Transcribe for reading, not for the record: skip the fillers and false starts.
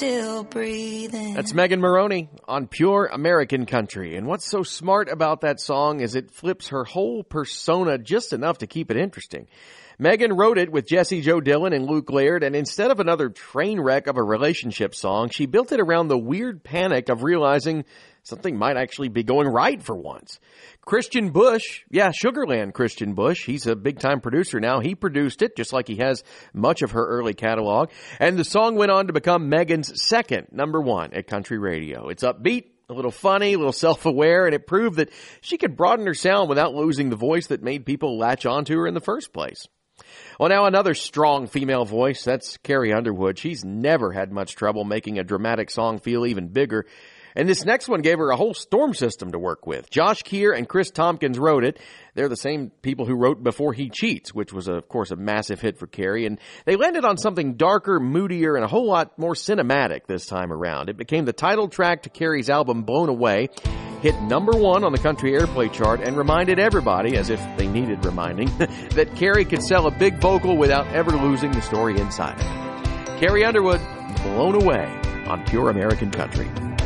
still breathing. That's Megan Moroney on Pure American Country. And what's so smart about that song is it flips her whole persona just enough to keep it interesting. Megan wrote it with Jessie Jo Dillon and Luke Laird, and instead of another train wreck of a relationship song, she built it around the weird panic of realizing something might actually be going right for once. Christian Bush, Sugarland Christian Bush, he's a big-time producer now. He produced it, just like he has much of her early catalog. And the song went on to become Megan's second #1 at country radio. It's upbeat, a little funny, a little self-aware, and it proved that she could broaden her sound without losing the voice that made people latch onto her in the first place. Well, now another strong female voice, that's Carrie Underwood. She's never had much trouble making a dramatic song feel even bigger. And this next one gave her a whole storm system to work with. Josh Keir and Chris Tompkins wrote it. They're the same people who wrote Before He Cheats, which was, of course, a massive hit for Carrie. And they landed on something darker, moodier, and a whole lot more cinematic this time around. It became the title track to Carrie's album Blown Away, hit #1 on the country airplay chart, and reminded everybody, as if they needed reminding, that Carrie could sell a big vocal without ever losing the story inside it. Carrie Underwood, Blown Away on Pure American Country.